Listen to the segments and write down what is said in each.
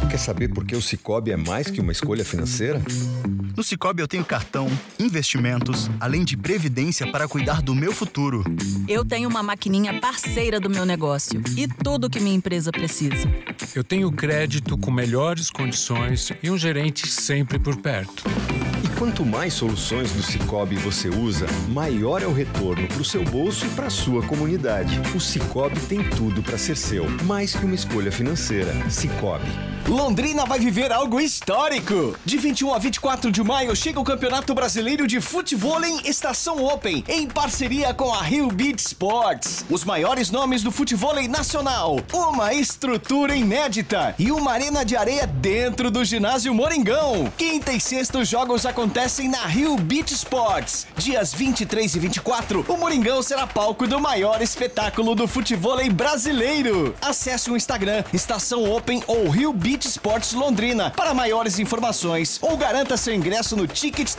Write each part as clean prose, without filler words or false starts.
Quer saber por que o Sicoob é mais que uma escolha financeira? No Sicoob eu tenho cartão, investimentos, além de previdência para cuidar do meu futuro. Eu tenho uma maquininha parceira do meu negócio e tudo que minha empresa precisa. Eu tenho crédito com melhores condições e um gerente sempre por perto. E quanto mais soluções do Sicoob você usa, maior é o retorno para o seu bolso e para a sua comunidade. O Sicoob tem tudo para ser seu, mais que uma escolha financeira. Sicoob. Londrina vai viver algo histórico! De 21 a 24 de maio chega o Campeonato Brasileiro de Futevôlei Estação Open, em parceria com a Rio Beach Sports. Os maiores nomes do futevôlei nacional, uma estrutura inédita e uma arena de areia dentro do ginásio Moringão. Quinta e sexta os jogos acontecem na Rio Beach Sports. Dias 23 e 24, o Moringão será palco do maior espetáculo do futevôlei brasileiro. Acesse o Instagram Estação Open ou Rio Beach Sports Londrina para maiores informações ou garanta seu ingresso no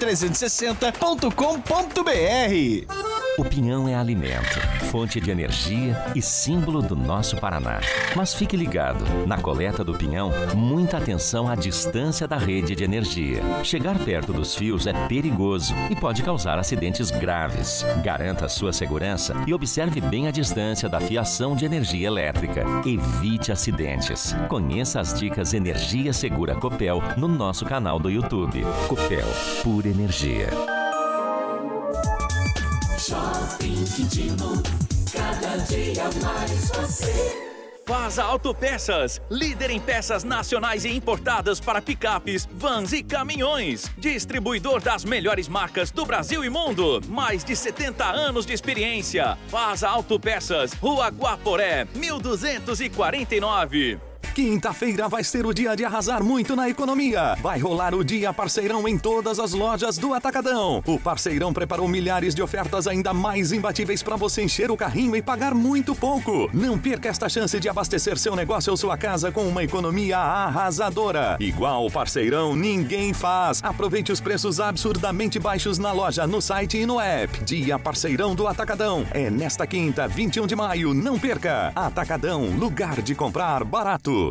ticket360.com.br. O pinhão é alimento, fonte de energia e símbolo do nosso Paraná. Mas fique ligado, na coleta do pinhão, muita atenção à distância da rede de energia. Chegar perto dos fios é perigoso e pode causar acidentes graves. Garanta a sua segurança e observe bem a distância da fiação de energia elétrica. Evite acidentes. Conheça as dicas Energia Segura Copel no nosso canal do YouTube. Copel, pura energia. Shopping Quintino, cada dia mais você. Vaza Autopeças, líder em peças nacionais e importadas para picapes, vans e caminhões. Distribuidor das melhores marcas do Brasil e mundo. Mais de 70 anos de experiência. Vaza Autopeças, Rua Guaporé, 1249. Quinta-feira vai ser o dia de arrasar muito na economia. Vai rolar o Dia Parceirão em todas as lojas do Atacadão. O Parceirão preparou milhares de ofertas ainda mais imbatíveis para você encher o carrinho e pagar muito pouco. Não perca esta chance de abastecer seu negócio ou sua casa com uma economia arrasadora. Igual o Parceirão ninguém faz. Aproveite os preços absurdamente baixos na loja, no site e no app. Dia Parceirão do Atacadão. É nesta quinta, 21 de maio. Não perca. Atacadão, lugar de comprar barato.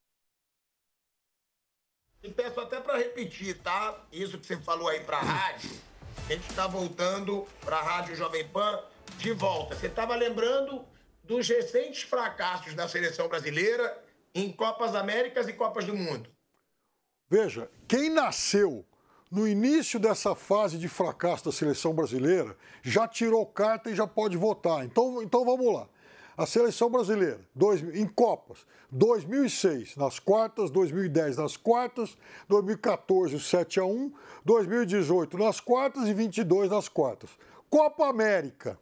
E peço até para repetir, tá? Isso que você falou aí pra rádio, a gente tá voltando pra Rádio Jovem Pan de volta. Você tava lembrando dos recentes fracassos da seleção brasileira em Copas Américas e Copas do Mundo. Veja, quem nasceu no início dessa fase de fracasso da seleção brasileira já tirou carta e já pode votar. Então vamos lá. A seleção brasileira, em Copas, 2006 nas quartas, 2010 nas quartas, 2014 o 7-1, 2018 nas quartas e 22 nas quartas. Copa América,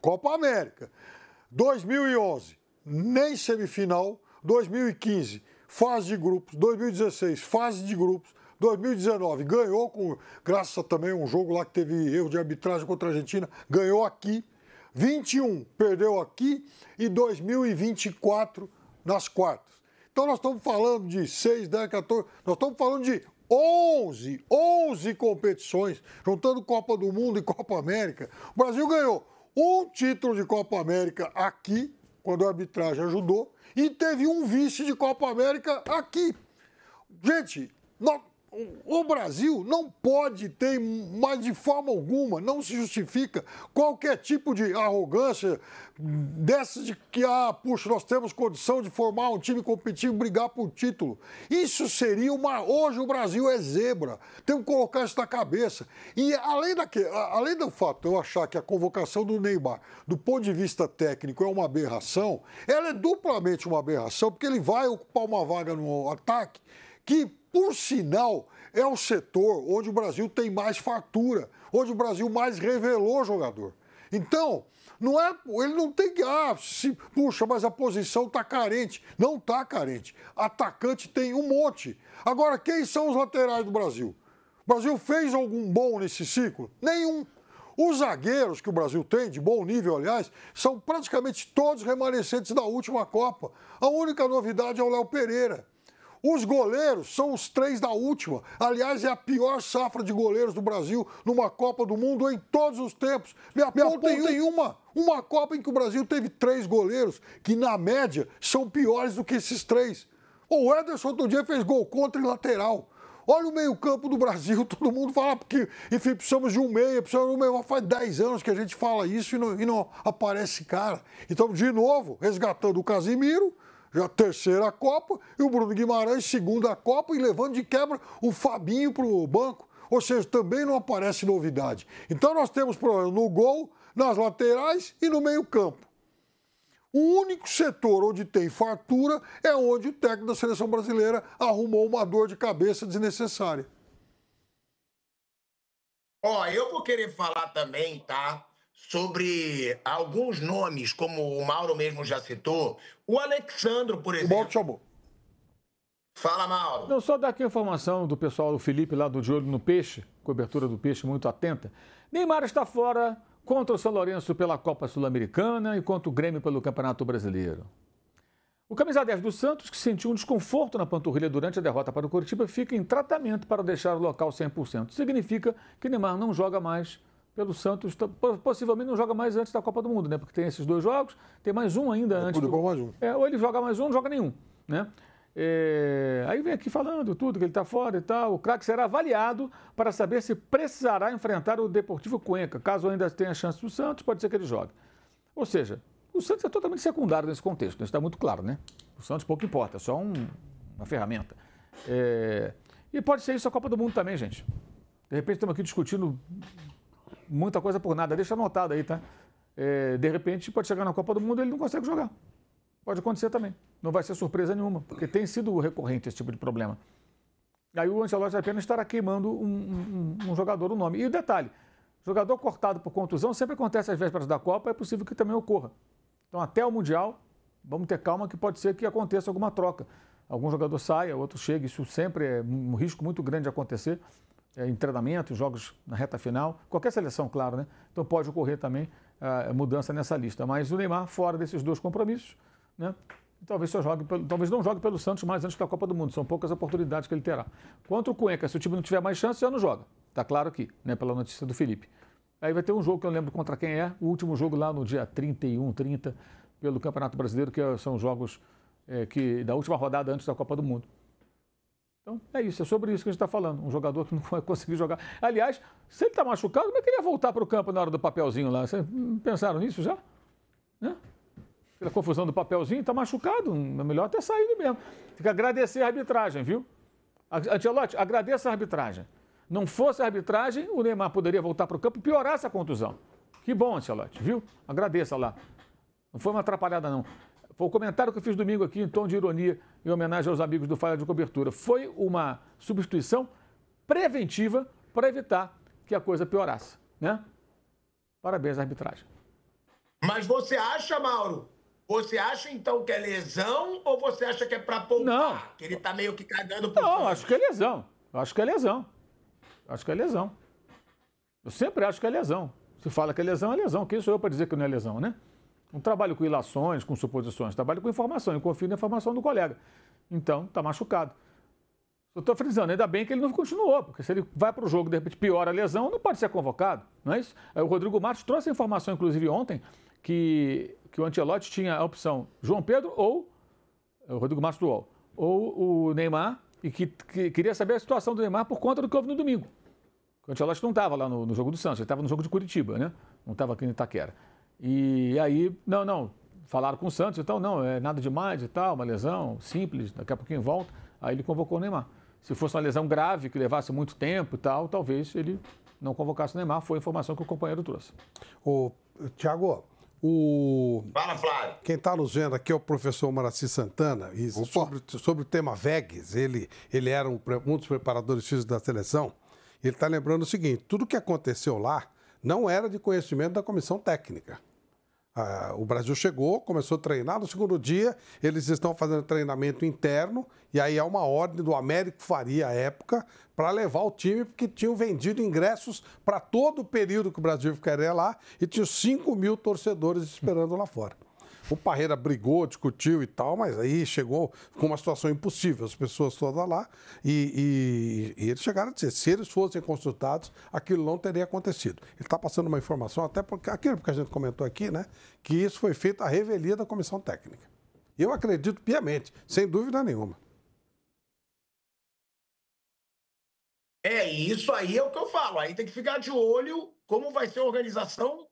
2011 nem semifinal, 2015 fase de grupos, 2016 fase de grupos, 2019 ganhou, graças a também um jogo lá que teve erro de arbitragem contra a Argentina, ganhou aqui. 21 perdeu aqui e 2024 nas quartas. Então nós estamos falando de 6, 10, 14, nós estamos falando de 11 competições, juntando Copa do Mundo e Copa América. O Brasil ganhou um título de Copa América aqui, quando a arbitragem ajudou, e teve um vice de Copa América aqui. Gente, o Brasil não pode ter, mas de forma alguma, não se justifica qualquer tipo de arrogância dessas de que, puxa, nós temos condição de formar um time competitivo e brigar por título. Isso seria Hoje o Brasil é zebra. Temos que colocar isso na cabeça. E além do fato de eu achar que a convocação do Neymar, do ponto de vista técnico, é uma aberração, ela é duplamente uma aberração, porque ele vai ocupar uma vaga no ataque que, por sinal, é o setor onde o Brasil tem mais fartura, onde o Brasil mais revelou jogador. Então, ele não tem que, puxa, mas a posição está carente. Não está carente. Atacante tem um monte. Agora, quem são os laterais do Brasil? O Brasil fez algum bom nesse ciclo? Nenhum. Os zagueiros que o Brasil tem, de bom nível, aliás, são praticamente todos remanescentes da última Copa. A única novidade é o Léo Pereira. Os goleiros são os 3 da última. Aliás, é a pior safra de goleiros do Brasil numa Copa do Mundo em todos os tempos. Me apontem uma Copa em que o Brasil teve 3 goleiros que, na média, são piores do que esses 3. O Ederson outro dia fez gol contra em lateral. Olha o meio-campo do Brasil, todo mundo fala porque, enfim, precisamos de um meia, precisamos de um meia. Faz 10 anos que a gente fala isso e não aparece cara. Então, de novo, resgatando o Casimiro, já terceira Copa, e o Bruno Guimarães, segunda Copa, e levando de quebra o Fabinho para o banco. Ou seja, também não aparece novidade. Então, nós temos problema no gol, nas laterais e no meio-campo. O único setor onde tem fartura é onde o técnico da seleção brasileira arrumou uma dor de cabeça desnecessária. Ó, eu vou querer falar também, tá? Sobre alguns nomes, como o Mauro mesmo já citou. O Alexandro, por exemplo. O Mauro chamou. Fala, Mauro. Não, só dar aqui a informação do pessoal do Felipe lá do De Olho no Peixe, cobertura do Peixe muito atenta. Neymar está fora contra o São Lourenço pela Copa Sul-Americana e contra o Grêmio pelo Campeonato Brasileiro. O camisa 10 do Santos, que sentiu um desconforto na panturrilha durante a derrota para o Coritiba, fica em tratamento para deixar o local 100%. Significa que Neymar não joga mais pelo Santos, possivelmente não joga mais antes da Copa do Mundo, né? Porque tem esses 2 jogos, tem mais um ainda antes. Mais um. Ou ele joga mais um, não joga nenhum, né? Aí vem aqui falando tudo, que ele está fora e tal. O craque será avaliado para saber se precisará enfrentar o Deportivo Cuenca. Caso ainda tenha chance do Santos, pode ser que ele jogue. Ou seja, o Santos é totalmente secundário nesse contexto, isso está muito claro, né? O Santos pouco importa, é só uma ferramenta. E pode ser isso a Copa do Mundo também, gente. De repente estamos aqui discutindo muita coisa por nada, deixa anotado aí, tá? De repente pode chegar na Copa do Mundo e ele não consegue jogar. Pode acontecer também. Não vai ser surpresa nenhuma, porque tem sido recorrente esse tipo de problema. Aí o Ancelotti apenas estará queimando um jogador, um nome. E o detalhe, jogador cortado por contusão sempre acontece às vésperas da Copa, é possível que também ocorra. Então até o Mundial, vamos ter calma que pode ser que aconteça alguma troca. Algum jogador saia, outro chegue, isso sempre é um risco muito grande de acontecer. Em treinamento, jogos na reta final, qualquer seleção, claro, né? Então pode ocorrer também mudança nessa lista. Mas o Neymar fora desses 2 compromissos, né? Talvez não jogue pelo Santos mais antes da Copa do Mundo. São poucas oportunidades que ele terá. Contra o Cuenca, se o time não tiver mais chance, já não joga. Está claro aqui, né, pela notícia do Felipe. Aí vai ter um jogo que eu lembro contra quem é. O último jogo lá no dia 30, pelo Campeonato Brasileiro, que são jogos da última rodada antes da Copa do Mundo. Então, é isso. É sobre isso que a gente está falando. Um jogador que não vai conseguir jogar. Aliás, se ele está machucado, como é que ele ia voltar para o campo na hora do papelzinho lá? Vocês pensaram nisso já? Né? Pela confusão do papelzinho, está machucado, é melhor ter saído mesmo. Tem que agradecer a arbitragem, viu? Ancelotti, agradeça a arbitragem. Não fosse a arbitragem, o Neymar poderia voltar para o campo e piorar essa contusão. Que bom, Ancelotti, viu? Agradeça lá. Não foi uma atrapalhada, não. Foi o comentário que eu fiz domingo aqui, em tom de ironia, em homenagem aos amigos do Falha de Cobertura. Foi uma substituição preventiva para evitar que a coisa piorasse, né? Parabéns à arbitragem. Mas você acha, Mauro? Você acha, então, que é lesão ou você acha que é pra poupar? Não. Que ele tá meio que cagando pro Não, Santos? acho que é lesão. Acho que é lesão. Acho que é lesão. Eu sempre acho que é lesão. Se fala que é lesão, quem sou eu para dizer que não é lesão, né? Não trabalho com ilações, com suposições. Trabalho com informação. Eu confio na informação do colega. Então, tá machucado. Eu estou frisando, ainda bem que ele não continuou, porque se ele vai para o jogo, de repente piora a lesão, não pode ser convocado, não é isso? O Rodrigo Matos trouxe a informação, inclusive ontem, que o Ancelotti tinha a opção João Pedro ou o Rodrigo Matos do UOL, ou o Neymar, e que queria saber a situação do Neymar por conta do que houve no domingo. O Ancelotti não estava lá no jogo do Santos, ele estava no jogo de Curitiba, né? Não estava aqui em Itaquera. E aí, falaram com o Santos, então não, é nada demais e tal, uma lesão simples, daqui a pouquinho volta. Aí ele convocou o Neymar. Se fosse uma lesão grave, que levasse muito tempo e tal, talvez ele não convocasse o Neymar. Foi a informação que o companheiro trouxe. Tiago, Fala, Flávio. Quem está nos vendo aqui é o professor Maraci Santana. E sobre o tema Vegas, ele era um dos preparadores físicos da seleção. Ele está lembrando o seguinte, tudo que aconteceu lá não era de conhecimento da comissão técnica. O Brasil chegou, começou a treinar, no segundo dia eles estão fazendo treinamento interno e aí há uma ordem do Américo Faria à época para levar o time porque tinham vendido ingressos para todo o período que o Brasil ficaria lá e tinha 5 mil torcedores esperando lá fora. O Parreira brigou, discutiu e tal, mas aí chegou com uma situação impossível, as pessoas todas lá, e eles chegaram a dizer, se eles fossem consultados, aquilo não teria acontecido. Ele está passando uma informação, até porque aquilo que a gente comentou aqui, né, que isso foi feito à revelia da comissão técnica. Eu acredito piamente, sem dúvida nenhuma. É, isso aí é o que eu falo. Aí tem que ficar de olho como vai ser a organização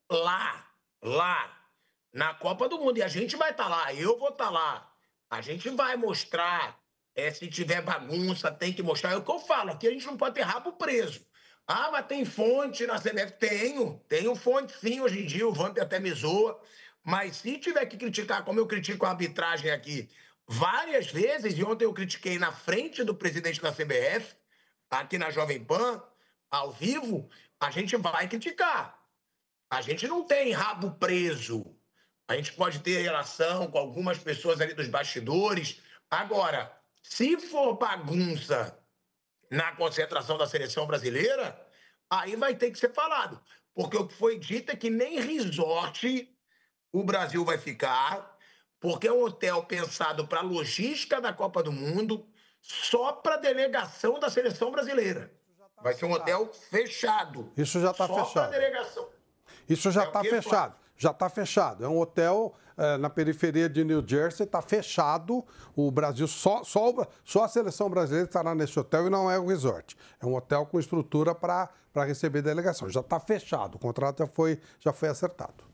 lá, na Copa do Mundo. E a gente vai estar lá, eu vou estar lá. A gente vai mostrar, se tiver bagunça, tem que mostrar. É o que eu falo, aqui a gente não pode ter rabo preso. Ah, mas tem fonte na CBF? Tenho fonte sim hoje em dia, o Vamp até me zoa. Mas se tiver que criticar, como eu critico a arbitragem aqui várias vezes, e ontem eu critiquei na frente do presidente da CBF, aqui na Jovem Pan, ao vivo, a gente vai criticar. A gente não tem rabo preso. A gente pode ter relação com algumas pessoas ali dos bastidores. Agora, se for bagunça na concentração da seleção brasileira, aí vai ter que ser falado. Porque o que foi dito é que nem resort o Brasil vai ficar, porque é um hotel pensado para a logística da Copa do Mundo, só para a delegação da seleção brasileira. Vai ser um hotel fechado. Isso já está fechado. Só para a delegação. Isso já está fechado. Já está fechado. É um hotel na periferia de New Jersey, está fechado. O Brasil, só a seleção brasileira estará nesse hotel e não é um resort. É um hotel com estrutura para receber delegação. Já está fechado. O contrato já foi acertado.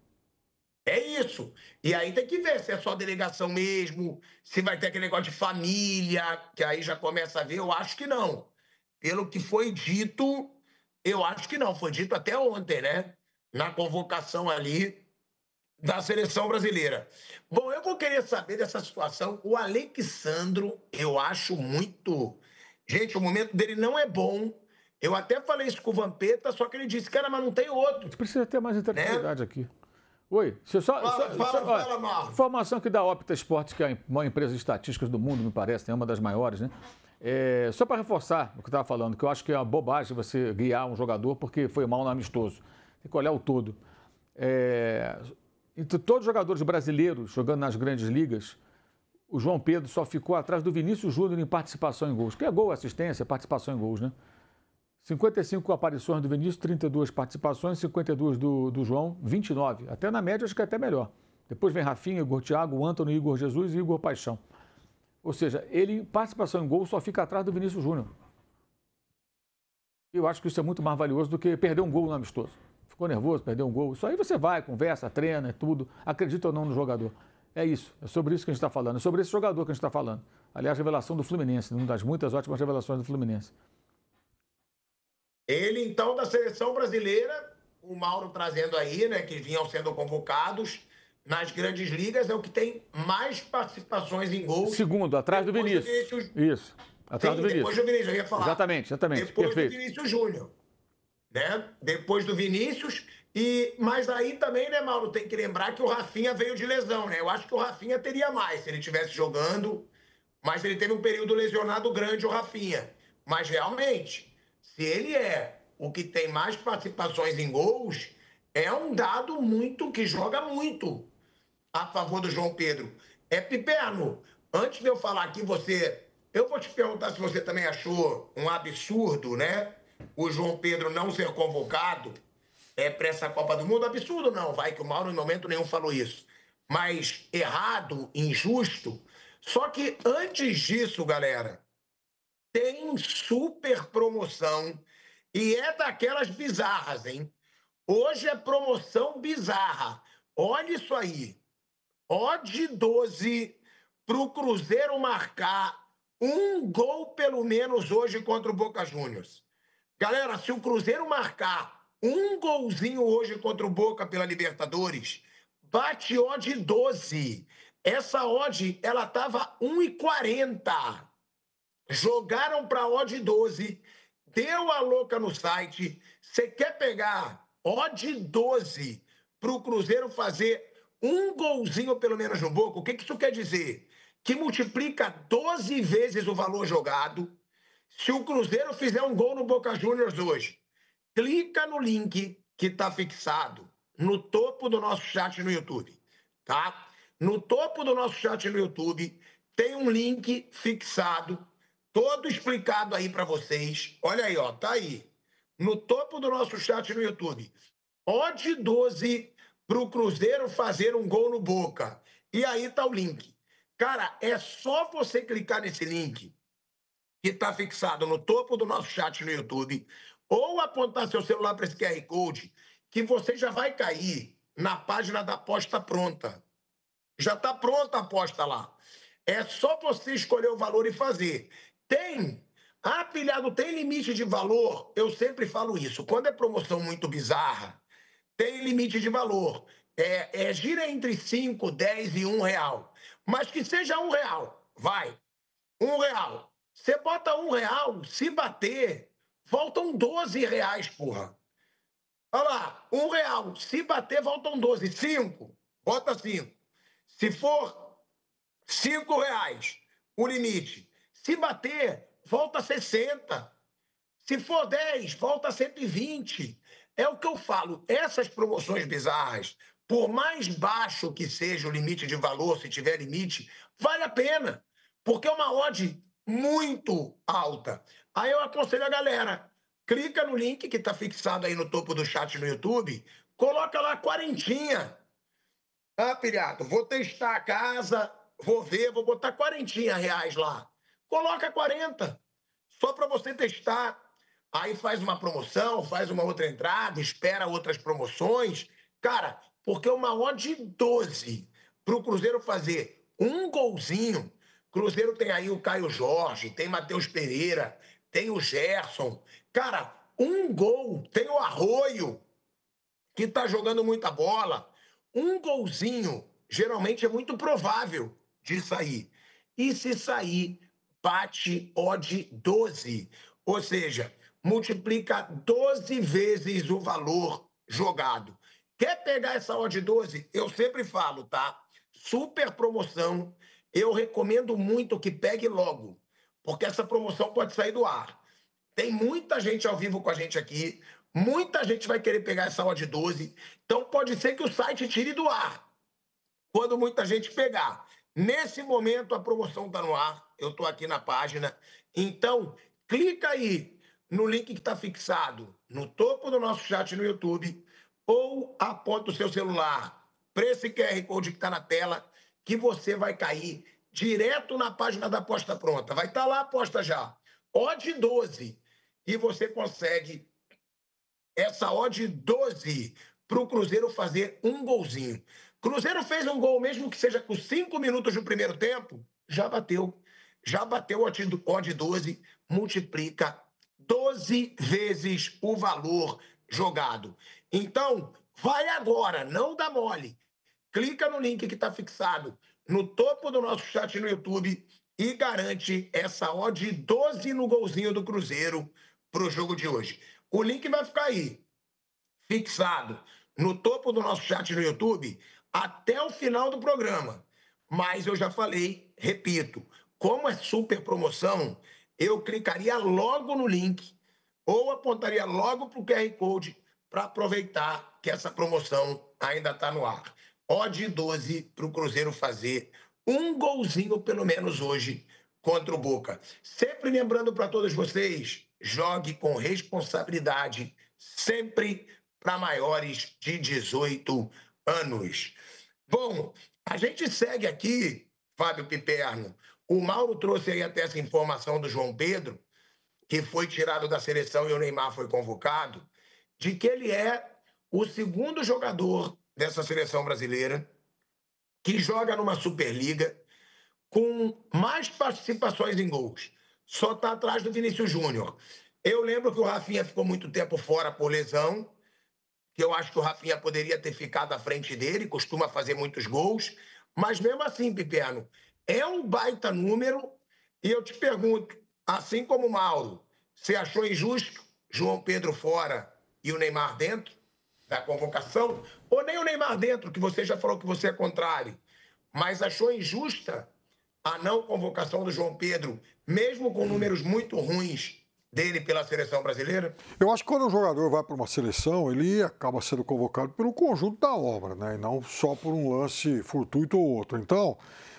É isso. E aí tem que ver se é só delegação mesmo, se vai ter aquele negócio de família, que aí já começa a ver. Eu acho que não. Pelo que foi dito, eu acho que não. Foi dito até ontem, né? Na convocação ali da seleção brasileira. Bom, eu vou querer saber dessa situação. O Alexandro, eu acho muito... Gente, o momento dele não é bom. Eu até falei isso com o Vampeta, só que ele disse, cara, mas não tem outro. Você precisa ter mais interatividade aqui. Oi, Fala, Marlon. Informação aqui da Opta Esportes, que é uma empresa de estatísticas do mundo, me parece, é uma das maiores, né? Só para reforçar o que eu estava falando, que eu acho que é uma bobagem você guiar um jogador porque foi mal no amistoso. Tem que olhar o todo. Entre todos os jogadores brasileiros jogando nas grandes ligas, o João Pedro só ficou atrás do Vinícius Júnior em participação em gols. Que é gol, assistência, participação em gols, né? 55 aparições do Vinícius, 32 participações, 52 do João, 29. Até na média, acho que é até melhor. Depois vem Rafinha, Igor Thiago, Antony, Igor Jesus e Igor Paixão. Ou seja, ele, em participação em gol, só fica atrás do Vinícius Júnior. Eu acho que isso é muito mais valioso do que perder um gol no amistoso. Ficou nervoso, perdeu um gol. Isso aí você vai, conversa, treina, é tudo. Acredita ou não no jogador. É isso. É sobre isso que a gente está falando. É sobre esse jogador que a gente está falando. Aliás, revelação do Fluminense. Uma das muitas ótimas revelações do Fluminense. Ele, então, da seleção brasileira, o Mauro trazendo aí, né, que vinham sendo convocados nas grandes ligas, é o que tem mais participações em gols. Segundo, atrás do Vinícius. Isso, atrás do Vinícius. Depois do Vinícius, eu ia falar. Exatamente, depois perfeito. Do Vinícius Júnior, né? Depois do Vinícius. Mas aí também, né, Mauro, tem que lembrar que o Rafinha veio de lesão, né? Eu acho que o Rafinha teria mais se ele estivesse jogando, mas ele teve um período lesionado grande, o Rafinha. Mas, realmente... Se ele é o que tem mais participações em gols, é um dado muito que joga muito a favor do João Pedro. Piperno, antes de eu falar aqui, eu vou te perguntar se você também achou um absurdo, né? O João Pedro não ser convocado para essa Copa do Mundo. Absurdo não, vai, que o Mauro em momento nenhum falou isso. Mas errado, injusto. Só que antes disso, galera, tem super promoção e é daquelas bizarras, hein? Hoje é promoção bizarra. Olha isso aí. Odd 12 pro Cruzeiro marcar um gol pelo menos hoje contra o Boca Juniors. Galera, se o Cruzeiro marcar um golzinho hoje contra o Boca pela Libertadores, bate odd 12. Essa odd, ela tava 1,40. Jogaram para odd 12, deu a louca no site. Você quer pegar odd 12 para o Cruzeiro fazer um golzinho pelo menos no Boca? O que isso quer dizer? Que multiplica 12 vezes o valor jogado. Se o Cruzeiro fizer um gol no Boca Juniors hoje, clica no link que está fixado no topo do nosso chat no YouTube, tá? No topo do nosso chat no YouTube tem um link fixado, todo explicado aí para vocês. Olha aí, ó, tá aí. No topo do nosso chat no YouTube. Odd 12 pro Cruzeiro fazer um gol no Boca. E aí tá o link. Cara, é só você clicar nesse link que está fixado no topo do nosso chat no YouTube, ou apontar seu celular para esse QR Code, que você já vai cair na página da aposta pronta. Já está pronta a aposta lá. É só você escolher o valor e fazer. Pilhado, tem limite de valor? Eu sempre falo isso. Quando é promoção muito bizarra, tem limite de valor. Gira entre 5, 10 e R$1. Mas que seja R$1, vai. R$1. Você bota R$1, se bater, voltam R$12, porra. Olha lá, R$1. Se bater, voltam 12. 5, bota 5. Se for R$5, o limite. Se bater, volta 60. Se for 10, volta 120. É o que eu falo. Essas promoções bizarras, por mais baixo que seja o limite de valor, se tiver limite, vale a pena. Porque é uma odd muito alta. Aí eu aconselho a galera, clica no link que está fixado aí no topo do chat no YouTube, coloca lá 40. Pilhado, vou testar a casa, vou ver, vou botar R$40 lá. Coloca 40, só para você testar. Aí faz uma promoção, faz uma outra entrada, espera outras promoções. Cara, porque uma odd 12 para o Cruzeiro fazer um golzinho. Cruzeiro tem aí o Caio Jorge, tem Matheus Pereira, tem o Gerson. Cara, um gol, tem o Arroio, que tá jogando muita bola. Um golzinho, geralmente é muito provável de sair. E se sair, bate odd 12. Ou seja, multiplica 12 vezes o valor jogado. Quer pegar essa odd 12? Eu sempre falo, tá? Super promoção. Eu recomendo muito que pegue logo, porque essa promoção pode sair do ar. Tem muita gente ao vivo com a gente aqui, muita gente vai querer pegar essa odd 12, então pode ser que o site tire do ar, quando muita gente pegar. Nesse momento a promoção está no ar, eu estou aqui na página, então clica aí no link que está fixado no topo do nosso chat no YouTube, ou aponta o seu celular para esse QR Code que está na tela, que você vai cair direto na página da aposta pronta. Vai estar lá a aposta já. Odd 12. E você consegue essa odd 12 para o Cruzeiro fazer um golzinho. Cruzeiro fez um gol, mesmo que seja com 5 minutos do primeiro tempo, já bateu. Já bateu odd 12, multiplica 12 vezes o valor jogado. Então, vai agora, não dá mole. Clica no link que está fixado no topo do nosso chat no YouTube e garante essa odd 12 no golzinho do Cruzeiro para o jogo de hoje. O link vai ficar aí, fixado no topo do nosso chat no YouTube até o final do programa. Mas eu já falei, repito, como é super promoção, eu clicaria logo no link ou apontaria logo para o QR Code para aproveitar que essa promoção ainda está no ar. Odd 12 para o Cruzeiro fazer um golzinho, pelo menos hoje, contra o Boca. Sempre lembrando para todos vocês, jogue com responsabilidade, sempre para maiores de 18 anos. Bom, a gente segue aqui, Fábio Piperno. O Mauro trouxe aí até essa informação do João Pedro, que foi tirado da seleção e o Neymar foi convocado, de que ele é o segundo jogador dessa seleção brasileira que joga numa Superliga com mais participações em gols. Só está atrás do Vinícius Júnior. Eu lembro que o Rafinha ficou muito tempo fora por lesão, que eu acho que o Rafinha poderia ter ficado à frente dele, costuma fazer muitos gols, mas mesmo assim, Piperno, é um baita número, e eu te pergunto, assim como o Mauro, você achou injusto João Pedro fora e o Neymar dentro da convocação? Ou nem o Neymar dentro, que você já falou que você é contrário, mas achou injusta a não convocação do João Pedro, mesmo com números muito ruins dele pela seleção brasileira? Eu acho que quando o jogador vai para uma seleção, ele acaba sendo convocado pelo conjunto da obra, né? E não só por um lance fortuito ou outro. Então,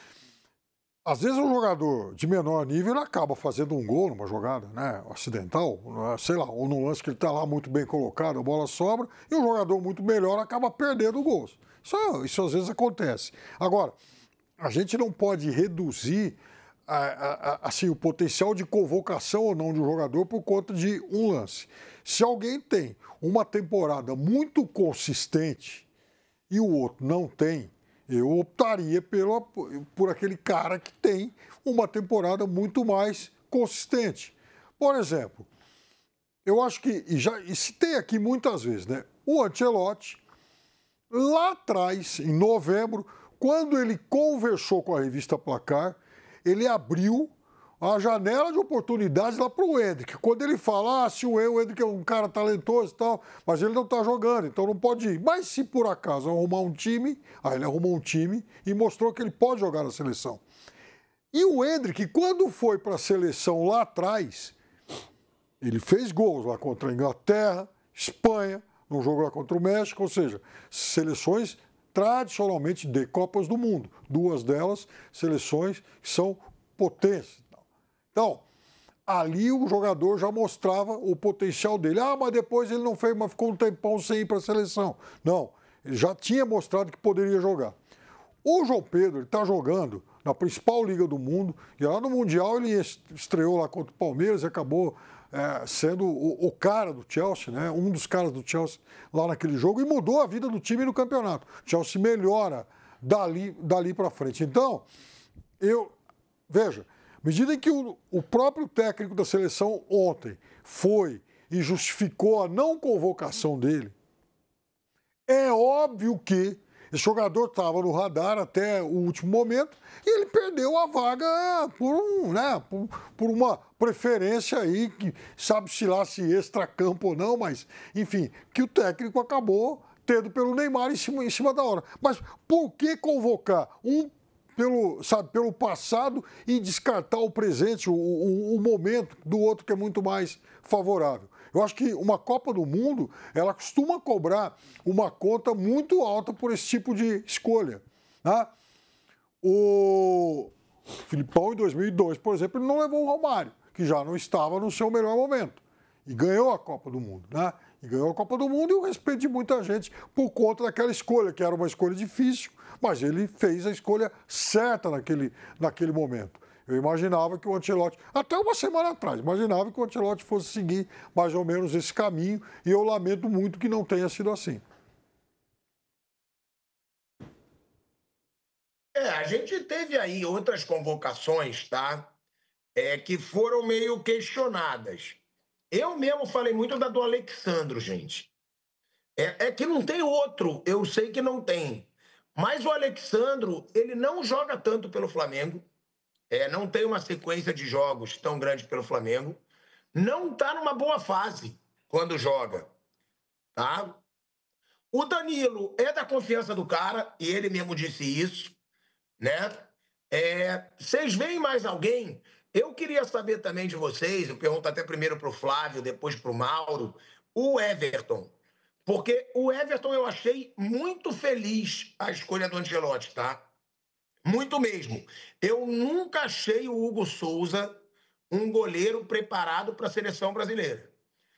às vezes um jogador de menor nível ele acaba fazendo um gol numa jogada, né, acidental, sei lá, ou num lance que ele está lá muito bem colocado, a bola sobra, e um jogador muito melhor acaba perdendo gols. Isso às vezes acontece. Agora, a gente não pode reduzir assim, o potencial de convocação ou não de um jogador por conta de um lance. Se alguém tem uma temporada muito consistente e o outro não tem, eu optaria por aquele cara que tem uma temporada muito mais consistente. Por exemplo, eu acho que, e citei aqui muitas vezes, né? O Ancelotti, lá atrás, em novembro, quando ele conversou com a revista Placar, ele abriu a janela de oportunidades lá para o Endrick. Quando ele fala, se o Endrick é um cara talentoso e tal, mas ele não está jogando, então não pode ir. Mas se por acaso arrumar um time, aí ele arrumou um time e mostrou que ele pode jogar na seleção. E o Endrick, quando foi para a seleção lá atrás, ele fez gols lá contra a Inglaterra, Espanha, no jogo lá contra o México, ou seja, seleções tradicionalmente de Copas do Mundo. Duas delas, seleções que são potências. Então, ali o jogador já mostrava o potencial dele. Ah, mas depois ele não fez, mas ficou um tempão sem ir para a seleção. Não, ele já tinha mostrado que poderia jogar. O João Pedro está jogando na principal liga do mundo, e lá no Mundial ele estreou lá contra o Palmeiras e acabou sendo o cara do Chelsea, né? Um dos caras do Chelsea lá naquele jogo, e mudou a vida do time no campeonato. O Chelsea melhora dali para frente. Então, veja, à medida em que o próprio técnico da seleção ontem foi e justificou a não convocação dele, é óbvio que esse jogador estava no radar até o último momento e ele perdeu a vaga por uma preferência aí, que sabe-se lá se extracampo ou não, mas, enfim, que o técnico acabou tendo pelo Neymar em cima da hora. Mas por que convocar pelo passado e descartar o presente, o momento do outro que é muito mais favorável? Eu acho que uma Copa do Mundo, ela costuma cobrar uma conta muito alta por esse tipo de escolha. Né? O Filipão, em 2002, por exemplo, ele não levou o Romário, que já não estava no seu melhor momento. E ganhou a Copa do Mundo. Né? E ganhou a Copa do Mundo e o respeito de muita gente por conta daquela escolha, que era uma escolha difícil, mas ele fez a escolha certa naquele momento. Eu imaginava que o Ancelotti, até uma semana atrás, imaginava que o Ancelotti fosse seguir mais ou menos esse caminho, e eu lamento muito que não tenha sido assim. A gente teve aí outras convocações, tá? Que foram meio questionadas. Eu mesmo falei muito da do Alexandro, gente. É que não tem outro, eu sei que não tem. Mas o Alexandro, ele não joga tanto pelo Flamengo. Não tem uma sequência de jogos tão grande pelo Flamengo. Não está numa boa fase quando joga. Tá? O Danilo é da confiança do cara, e ele mesmo disse isso. Né? Vocês veem mais alguém? Eu queria saber também de vocês, eu pergunto até primeiro para o Flávio, depois para o Mauro, o Everton. Porque o Everton eu achei muito feliz a escolha do Ancelotti, tá? Muito mesmo. Eu nunca achei o Hugo Souza um goleiro preparado para a seleção brasileira.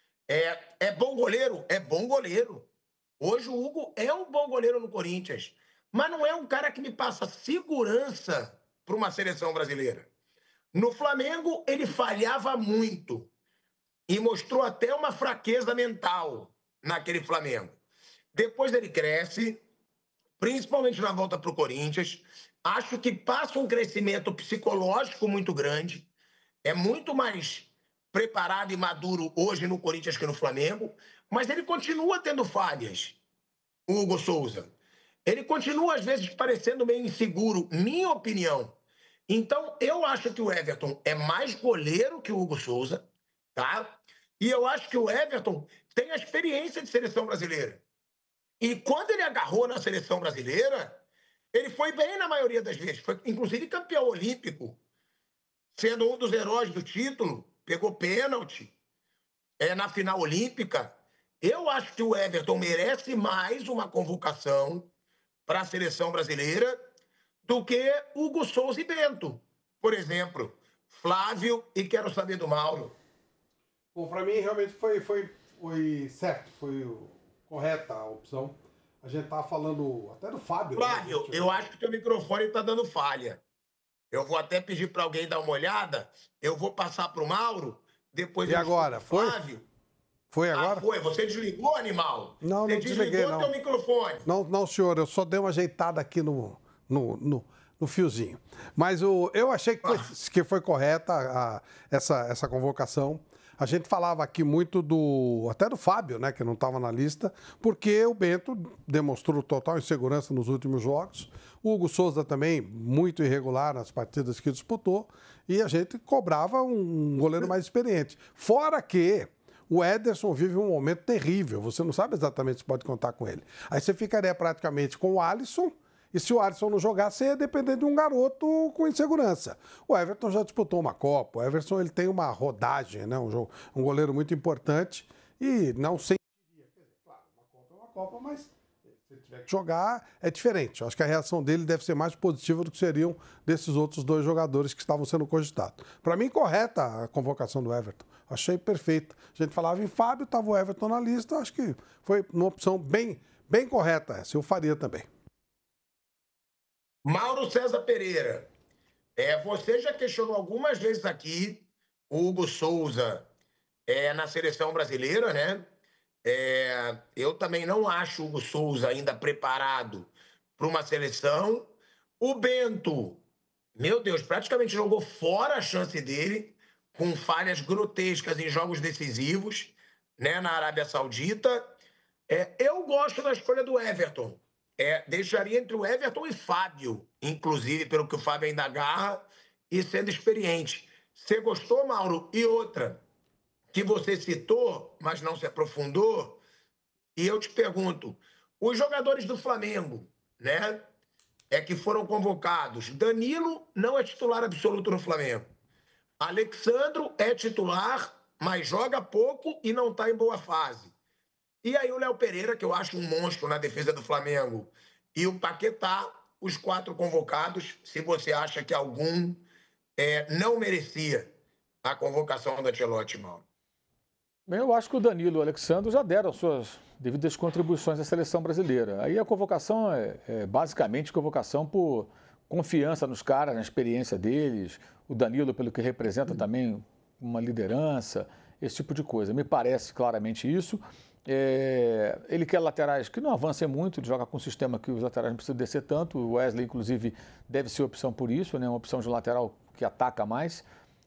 É bom goleiro? É bom goleiro. Hoje o Hugo é um bom goleiro no Corinthians, mas não é um cara que me passa segurança para uma seleção brasileira. No Flamengo, ele falhava muito e mostrou até uma fraqueza mental naquele Flamengo. Depois ele cresce, principalmente na volta para o Corinthians. Acho que passa um crescimento psicológico muito grande. É muito mais preparado e maduro hoje no Corinthians que no Flamengo. Mas ele continua tendo falhas, o Hugo Souza. Ele continua, às vezes, parecendo meio inseguro, minha opinião. Então, eu acho que o Everton é mais goleiro que o Hugo Souza, tá? E eu acho que o Everton tem a experiência de seleção brasileira. E quando ele agarrou na seleção brasileira, ele foi bem na maioria das vezes. Foi, inclusive, campeão olímpico, sendo um dos heróis do título. Pegou pênalti na final olímpica. Eu acho que o Everton merece mais uma convocação para a seleção brasileira do que Hugo Souza e Bento, por exemplo. Flávio, e quero saber do Mauro. Bom, para mim realmente foi certo, foi correta a opção. A gente estava falando até do Fábio. Flávio, né? Eu acho que o teu microfone está dando falha. Eu vou até pedir para alguém dar uma olhada. Eu vou passar para o Mauro, depois E agora? Foi? Flávio. Foi agora? Foi. Você desligou, animal? Não, Você não desliguei, não. teu microfone. Não, senhor, eu só dei uma ajeitada aqui no fiozinho. Mas eu achei que foi correta essa convocação. A gente falava aqui muito até do Fábio, né, que não estava na lista, porque o Bento demonstrou total insegurança nos últimos jogos. O Hugo Souza também, muito irregular nas partidas que disputou, e a gente cobrava um goleiro mais experiente. Fora que o Ederson vive um momento terrível, você não sabe exatamente se pode contar com ele. Aí você ficaria praticamente com o Alisson, e se o Alisson não jogasse, você ia depender de um garoto com insegurança. O Everton já disputou uma Copa, o Everton ele tem uma rodagem, né? Um goleiro muito importante, e não sei. Claro, uma Copa é uma Copa, mas se ele tiver que jogar, é diferente. Eu acho que a reação dele deve ser mais positiva do que seriam desses outros dois jogadores que estavam sendo cogitados. Para mim, correta a convocação do Everton. Achei perfeita. A gente falava em Fábio, estava o Everton na lista, acho que foi uma opção bem correta essa. Eu faria também. Mauro César Pereira, você já questionou algumas vezes aqui o Hugo Souza na seleção brasileira, né? Eu também não acho o Hugo Souza ainda preparado para uma seleção. O Bento, meu Deus, praticamente jogou fora a chance dele, com falhas grotescas em jogos decisivos, né, na Arábia Saudita. Eu gosto da escolha do Everton. Deixaria entre o Everton e Fábio, inclusive, pelo que o Fábio ainda agarra, e sendo experiente. Você gostou, Mauro? E outra, que você citou, mas não se aprofundou, e eu te pergunto, os jogadores do Flamengo, né, que foram convocados, Danilo não é titular absoluto no Flamengo. Alexandro é titular, mas joga pouco e não está em boa fase. E aí o Léo Pereira, que eu acho um monstro na defesa do Flamengo, e o Paquetá, os 4 convocados, se você acha que algum não merecia a convocação do Ancelotti, Mauro. Eu acho que o Danilo e o Alexandre já deram suas devidas contribuições à seleção brasileira. Aí a convocação é basicamente convocação por confiança nos caras, na experiência deles. O Danilo, pelo que representa também uma liderança, esse tipo de coisa. Me parece claramente isso. Ele quer laterais que não avancem muito, ele joga com um sistema que os laterais não precisam descer tanto. O Wesley, inclusive, deve ser opção por isso, né? Uma opção de lateral que ataca mais.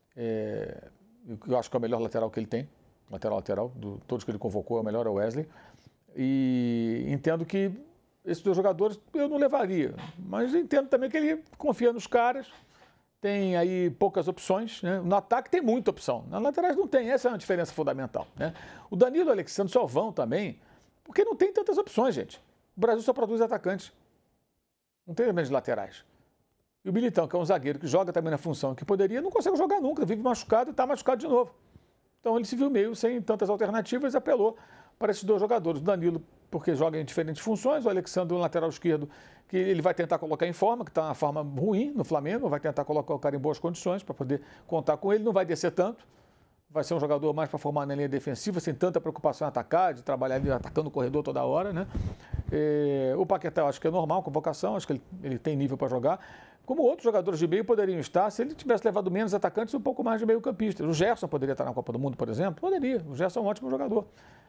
Eu acho que é o melhor lateral que ele tem. Lateral, de todos que ele convocou, o melhor é o Wesley. E entendo que esses 2 jogadores eu não levaria, mas entendo também que ele confia nos caras, tem aí poucas opções, né? No ataque tem muita opção, nas laterais não tem, essa é uma diferença fundamental, né? O Danilo e o Alexandre só vão também, porque não tem tantas opções, gente. O Brasil só produz atacantes, não tem menos laterais. E o Militão, que é um zagueiro que joga também na função que poderia, não consegue jogar nunca, vive machucado e está machucado de novo. Então ele se viu meio sem tantas alternativas e apelou para esses 2 jogadores. O Danilo, porque joga em diferentes funções, o Alexandre, o lateral esquerdo, que ele vai tentar colocar em forma, que está na forma ruim no Flamengo, vai tentar colocar o cara em boas condições para poder contar com ele, não vai descer tanto, vai ser um jogador mais para formar na linha defensiva, sem tanta preocupação em atacar, de trabalhar ali atacando o corredor toda hora, né? O Paquetá, eu acho que é normal, convocação, acho que ele tem nível para jogar. Como outros jogadores de meio poderiam estar, se ele tivesse levado menos atacantes, um pouco mais de meio campista. O Gerson poderia estar na Copa do Mundo, por exemplo? Poderia. O Gerson é um ótimo jogador.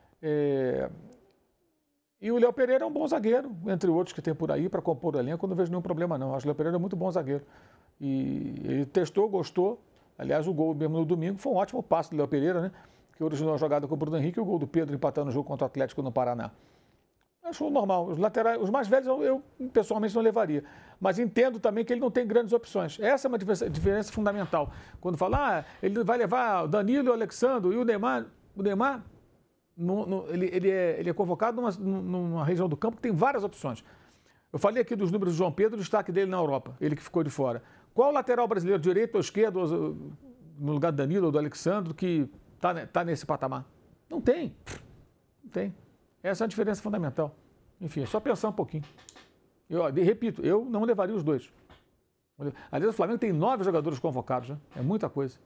E o Léo Pereira é um bom zagueiro, entre outros que tem por aí, para compor o elenco, eu não vejo nenhum problema não. Acho que o Léo Pereira é muito bom zagueiro. E ele testou, gostou. Aliás, o gol mesmo no domingo foi um ótimo passe do Léo Pereira, né? Que originou a jogada com o Bruno Henrique e o gol do Pedro empatando o jogo contra o Atlético no Paraná. Acho normal. Os laterais, os mais velhos eu pessoalmente não levaria. Mas entendo também que ele não tem grandes opções. Essa é uma diferença fundamental. Quando fala, ele vai levar o Danilo, o Alexandre e o Neymar. O Neymar, ele é convocado numa região do campo que tem várias opções. Eu falei aqui dos números do João Pedro, o destaque dele na Europa, ele que ficou de fora. Qual lateral brasileiro, direito ou esquerdo, no lugar do Danilo ou do Alexandre, que está nesse patamar? Não tem. Não tem. Essa é a diferença fundamental. Enfim, é só pensar um pouquinho. Repito, eu não levaria os 2. Aliás, o Flamengo tem 9 jogadores convocados, né? É muita coisa.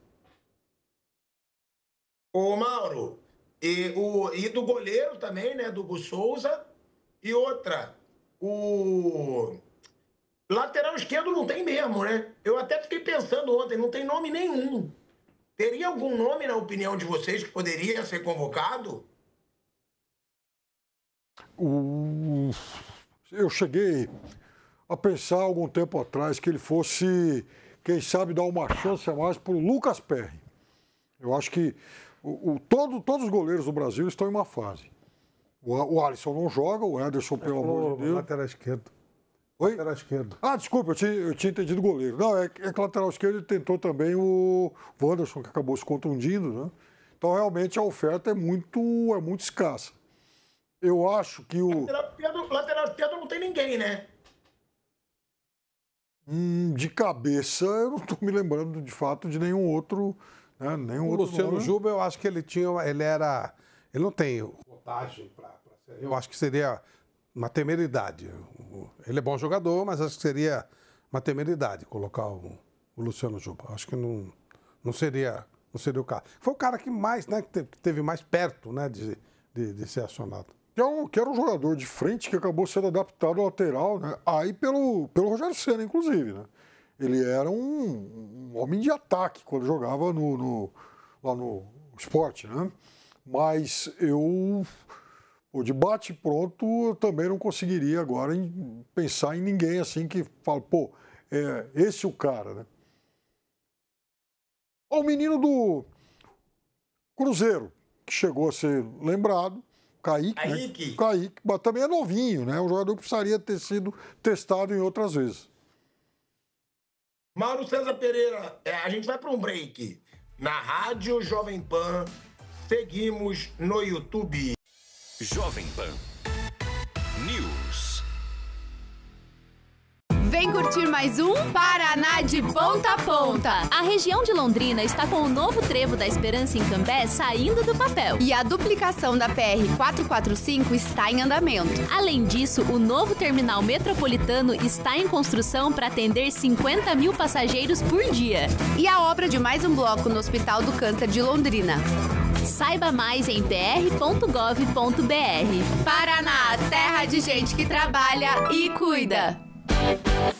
Ô, Mauro, e do goleiro também, né? Do Hugo Souza. E outra, Lateral esquerdo não tem mesmo, né? Eu até fiquei pensando ontem, não tem nome nenhum. Teria algum nome, na opinião de vocês, que poderia ser convocado? Eu cheguei a pensar algum tempo atrás que ele fosse, quem sabe, dar uma chance a mais para o Lucas Perry. Eu acho que todos os goleiros do Brasil estão em uma fase. O Alisson não joga, o Ederson, pelo amor de Deus. Lateral esquerdo. Oi? Lateral esquerdo. Desculpa, eu tinha entendido goleiro. Não, é que lateral esquerdo ele tentou também o Wanderson, que acabou se contundindo, né? Então, realmente, a oferta é muito escassa. Eu acho que o... Lateral esquerdo não tem ninguém, né? De cabeça, eu não estou me lembrando, de fato, de nenhum outro... Né? Nenhum o outro Luciano nome. Juba, eu acho que ele não tem vantagem para ser... Eu acho que seria uma temeridade. Ele é bom jogador, mas acho que seria uma temeridade colocar o Luciano Juba. Acho que não seria o cara. Foi o cara que mais, né, que teve mais perto, né, de ser acionado. Que era um jogador de frente que acabou sendo adaptado ao lateral, né? Aí pelo Rogério Ceni, inclusive, né? Ele era um homem de ataque quando jogava lá no Sport, né? Mas de bate pronto, eu também não conseguiria agora pensar em ninguém assim que fala, esse é o cara, né? O menino do Cruzeiro, que chegou a ser lembrado, Kaique. Né? Kaique, mas também é novinho, né? Um jogador que precisaria ter sido testado em outras vezes. Mauro César Pereira, a gente vai para um break. Na Rádio Jovem Pan, seguimos no YouTube. Jovem Pan News. Vem curtir mais um Paraná de ponta a ponta. A região de Londrina está com o novo trevo da Esperança em Cambé saindo do papel. E a duplicação da PR-445 está em andamento. Além disso, o novo terminal metropolitano está em construção para atender 50 mil passageiros por dia. E a obra de mais um bloco no Hospital do Câncer de Londrina. Saiba mais em pr.gov.br. Paraná, terra de gente que trabalha e cuida.